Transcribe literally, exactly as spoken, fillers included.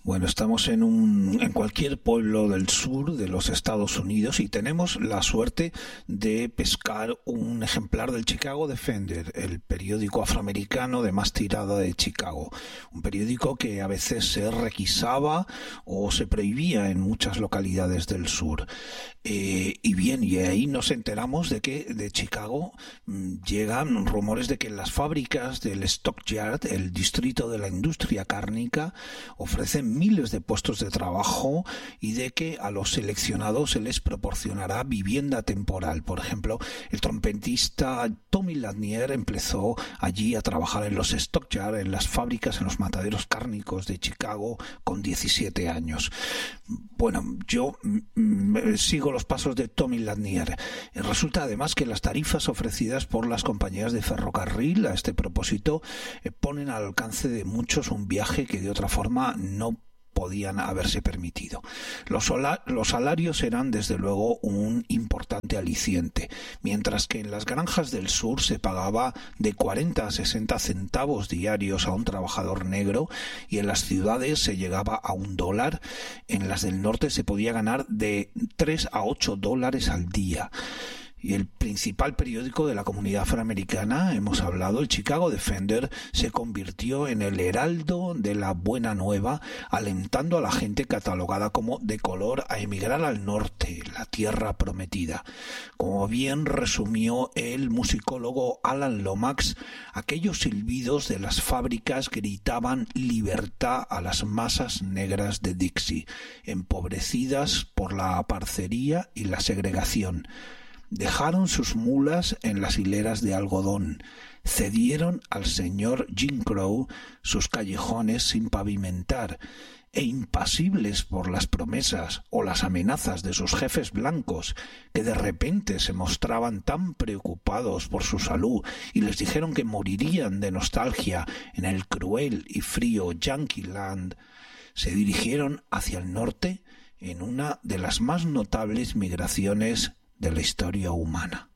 Bueno, estamos en un en cualquier pueblo del sur de los Estados Unidos y tenemos la suerte de pescar un ejemplar del Chicago Defender, el periódico afroamericano de más tirada de Chicago. Un periódico que a veces se requisaba o se prohibía en muchas localidades del sur. Eh, y bien, y ahí nos enteramos de que de Chicago mmm, llegan rumores de que las fábricas del Stockyard, el distrito de la industria cárnica, ofrecen miles de puestos de trabajo y de que a los seleccionados se les proporcionará vivienda temporal. Por ejemplo, el trompetista Tommy Lanier empezó allí a trabajar en los Stockyard, en las fábricas, en los mataderos cárnicos de Chicago, con diecisiete años. Bueno, yo mm, sigo los pasos de Tommy Lanier. Resulta además que las tarifas ofrecidas por las compañías de ferrocarril a este propósito eh, ponen al alcance de muchos un viaje que de otra forma no podían haberse permitido. Los, sola- los salarios eran desde luego un importante aliciente, mientras que en las granjas del sur se pagaba de cuarenta a sesenta centavos diarios a un trabajador negro y en las ciudades se llegaba a un dólar. En las del norte se podía ganar de tres a ocho dólares al día. Y el principal periódico de la comunidad afroamericana, hemos hablado, el Chicago Defender, se convirtió en el heraldo de la buena nueva, alentando a la gente catalogada como de color a emigrar al norte, la tierra prometida. Como bien resumió el musicólogo Alan Lomax, aquellos silbidos de las fábricas gritaban libertad a las masas negras de Dixie, empobrecidas por la parcería y la segregación. Dejaron sus mulas en las hileras de algodón, cedieron al señor Jim Crow sus callejones sin pavimentar, e impasibles por las promesas o las amenazas de sus jefes blancos, que de repente se mostraban tan preocupados por su salud y les dijeron que morirían de nostalgia en el cruel y frío Yankee Land, se dirigieron hacia el norte en una de las más notables migraciones de la historia humana.